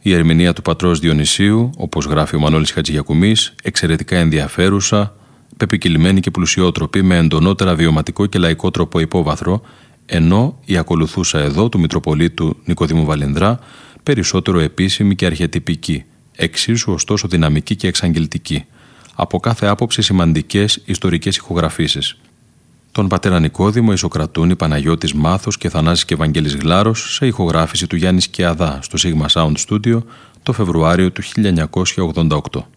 Η ερμηνεία του πατρός Διονυσίου, όπως γράφει ο Μανώλης Χατζηγιακουμής, εξαιρετικά ενδιαφέρουσα, πεπικυλημένη και πλουσιότροπη, με εντονότερα βιωματικό και λαϊκό τρόπο υπόβαθρο, ενώ η ακολουθούσα εδώ του Μητροπολίτου Νικοδήμου Βαλινδρά περισσότερο επίσημη και αρχετυπική, εξίσου ωστόσο δυναμική και εξαγγελτική. Από κάθε άποψη σημαντικές ιστορικές ηχογραφήσεις. Τον πατέρα Νικόδημο ισοκρατούν Παναγιώτης Μάθος και Θανάσης και Βαγγέλης Γλάρος σε ηχογράφηση του Γιάννη Σκιαδά στο Sigma Sound Studio το Φεβρουάριο του 1988.